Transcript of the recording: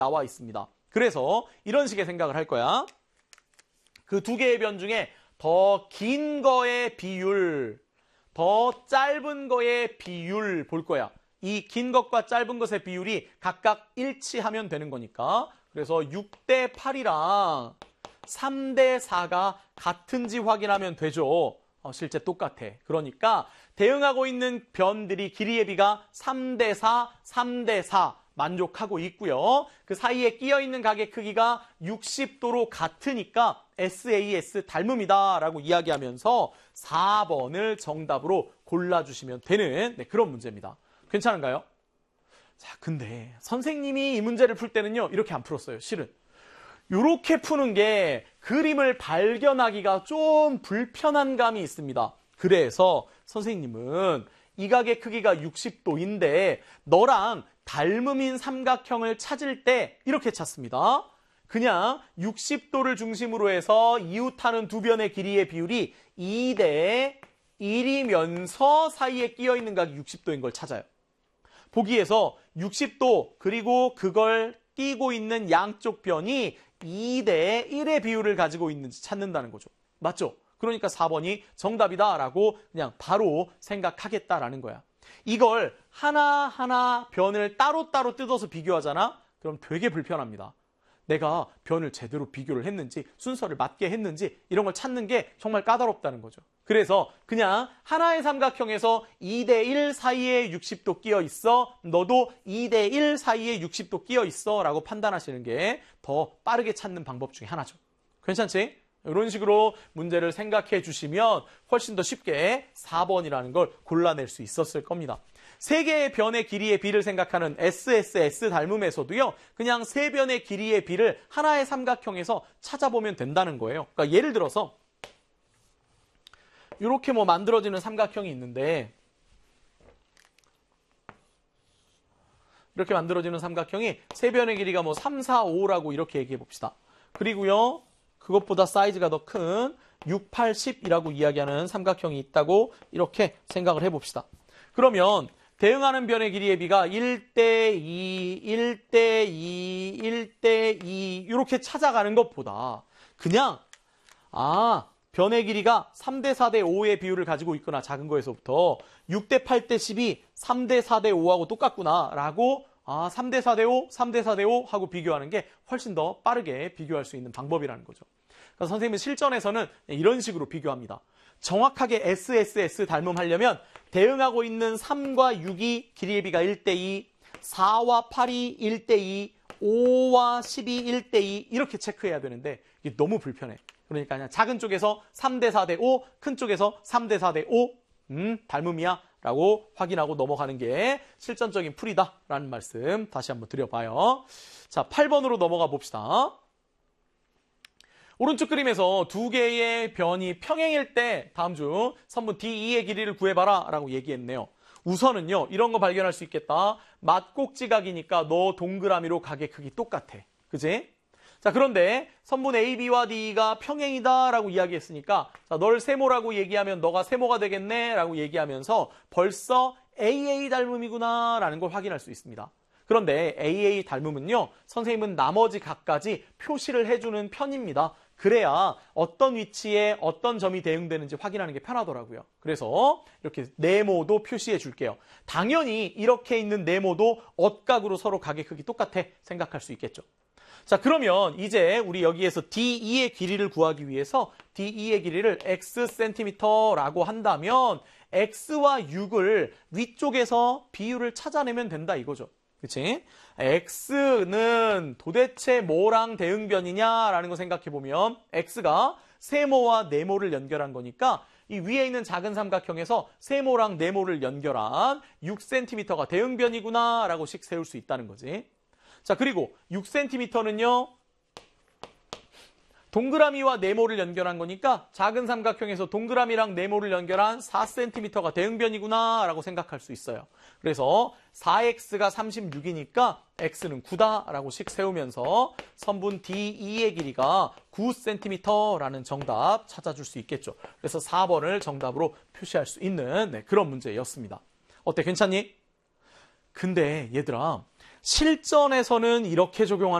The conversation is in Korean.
나와 있습니다. 그래서 이런 식의 생각을 할 거야. 그 두 개의 변 중에 더 긴 거의 비율, 더 짧은 거의 비율 볼 거야. 이 긴 것과 짧은 것의 비율이 각각 일치하면 되는 거니까. 그래서 6대 8이랑 3대 4가 같은지 확인하면 되죠. 실제 똑같아. 그러니까 대응하고 있는 변들이 길이의 비가 3대 4, 3대 4 만족하고 있고요. 그 사이에 끼어있는 각의 크기가 60도로 같으니까 SAS 닮음이다 라고 이야기하면서 4번을 정답으로 골라주시면 되는 그런 문제입니다. 괜찮은가요? 자, 근데 선생님이 이 문제를 풀 때는요, 이렇게 안 풀었어요, 실은. 이렇게 푸는 게 그림을 발견하기가 좀 불편한 감이 있습니다. 그래서 선생님은 이 각의 크기가 60도인데 너랑 닮음인 삼각형을 찾을 때 이렇게 찾습니다. 그냥 60도를 중심으로 해서 이웃하는 두 변의 길이의 비율이 2대 1이면서 사이에 끼어있는 각이 60도인 걸 찾아요. 보기에서 60도 그리고 그걸 끼고 있는 양쪽 변이 2대 1의 비율을 가지고 있는지 찾는다는 거죠. 맞죠? 그러니까 4번이 정답이다라고 그냥 바로 생각하겠다라는 거야. 이걸 하나하나 변을 따로따로 뜯어서 비교하잖아? 그럼 되게 불편합니다. 내가 변을 제대로 비교를 했는지 순서를 맞게 했는지 이런 걸 찾는 게 정말 까다롭다는 거죠. 그래서 그냥 하나의 삼각형에서 2대 1 사이에 60도 끼어 있어. 너도 2대 1 사이에 60도 끼어 있어 라고 판단하시는 게 더 빠르게 찾는 방법 중에 하나죠. 괜찮지? 이런 식으로 문제를 생각해 주시면 훨씬 더 쉽게 4번이라는 걸 골라낼 수 있었을 겁니다. 세 개의 변의 길이의 비를 생각하는 SSS 닮음에서도요, 그냥 세 변의 길이의 비를 하나의 삼각형에서 찾아보면 된다는 거예요. 그러니까 예를 들어서 이렇게 만들어지는 삼각형이 있는데, 이렇게 만들어지는 삼각형이 세 변의 길이가 3, 4, 5라고 이렇게 얘기해 봅시다. 그리고요, 그것보다 사이즈가 더 큰 6, 8, 10이라고 이야기하는 삼각형이 있다고 이렇게 생각을 해봅시다. 그러면 대응하는 변의 길이의 비가 1대 2, 1대 2, 1대 2 이렇게 찾아가는 것보다 그냥 변의 길이가 3대 4대 5의 비율을 가지고 있거나 작은 거에서부터 6대 8대 10이 3대 4대 5하고 똑같구나 라고 3대 4대 5, 3대 4대 5 하고 비교하는 게 훨씬 더 빠르게 비교할 수 있는 방법이라는 거죠. 그래서 선생님은 실전에서는 이런 식으로 비교합니다. 정확하게 SSS 닮음하려면 대응하고 있는 3과 6이 길이의 비가 1대 2, 4와 8이 1대 2, 5와 10이 1대 2 이렇게 체크해야 되는데 이게 너무 불편해. 그러니까 그냥 작은 쪽에서 3대 4대 5, 큰 쪽에서 3대 4대 5 닮음이야 라고 확인하고 넘어가는 게 실전적인 풀이다라는 말씀 다시 한번 드려봐요. 자, 8번으로 넘어가 봅시다. 오른쪽 그림에서 두 개의 변이 평행일 때 다음 중 선분 D2의 길이를 구해봐라 라고 얘기했네요. 우선은요, 이런 거 발견할 수 있겠다. 맞꼭지각이니까 너 동그라미로 각의 크기 똑같아. 그지? 자, 그런데 선분 AB와 D가 평행이다 라고 이야기했으니까 자, 널 세모라고 얘기하면 너가 세모가 되겠네 라고 얘기하면서 벌써 AA 닮음이구나 라는 걸 확인할 수 있습니다. 그런데 AA 닮음은요, 선생님은 나머지 각까지 표시를 해주는 편입니다. 그래야 어떤 위치에 어떤 점이 대응되는지 확인하는 게 편하더라고요. 그래서 이렇게 네모도 표시해 줄게요. 당연히 이렇게 있는 네모도 엇각으로 서로 각의 크기 똑같아 생각할 수 있겠죠. 자, 그러면 이제 우리 여기에서 D2의 길이를 구하기 위해서 D2의 길이를 Xcm라고 한다면 X와 6을 위쪽에서 비율을 찾아내면 된다 이거죠. 그치? X는 도대체 뭐랑 대응변이냐라는 거 생각해보면 X가 세모와 네모를 연결한 거니까 이 위에 있는 작은 삼각형에서 세모랑 네모를 연결한 6cm가 대응변이구나 라고 씩 세울 수 있다는 거지. 자, 그리고 6cm는요, 동그라미와 네모를 연결한 거니까 작은 삼각형에서 동그라미랑 네모를 연결한 4cm가 대응변이구나 라고 생각할 수 있어요. 그래서 4x가 36이니까 x는 9다 라고 씩 세우면서 선분 D2의 길이가 9cm라는 정답 찾아줄 수 있겠죠. 그래서 4번을 정답으로 표시할 수 있는 그런 문제였습니다. 어때? 괜찮니? 근데 얘들아, 실전에서는 이렇게 적용하는